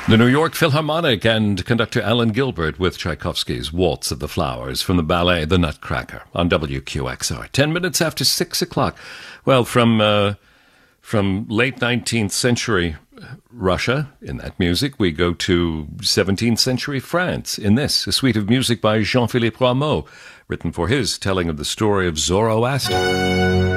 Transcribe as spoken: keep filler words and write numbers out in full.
The New York Philharmonic and conductor Alan Gilbert with Tchaikovsky's Waltz of the Flowers from the ballet The Nutcracker on W Q X R. Ten minutes after six o'clock. Well, from uh, from late nineteenth century Russia, in that music, we go to seventeenth century France. In this, a suite of music by Jean-Philippe Rameau, written for his telling of the story of Zoroaster.